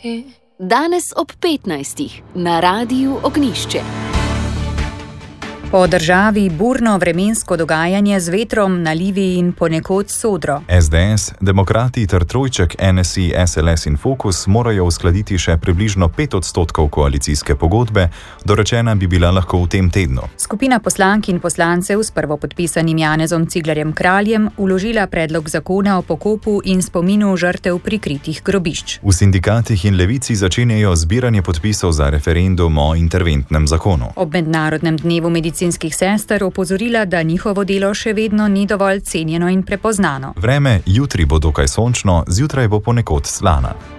Danes ob 15. na Radiu Ognjišče. Po državi burno vremensko dogajanje z vetrom, nalivi in ponekod sodro. SDS, Demokrati ter trojček NSI, SLS in Fokus morajo uskladiti še približno 5% koalicijske pogodbe, dorečena bi bila lahko v tem tednu. Skupina poslank in poslancev s prvopodpisanim Janezom Ciglerjem Kraljem vložila predlog zakona o pokopu in spominu žrtev prikritih grobišč. V sindikatih in levici začenjajo zbiranje podpisov za referendum o interventnem zakonu. Ob mednarodnem dnevu medicinskih sester opozorila, da njihovo delo še vedno ni dovolj cenjeno in prepoznano. Vreme jutri bo dokaj sončno, zjutraj bo ponekod slana.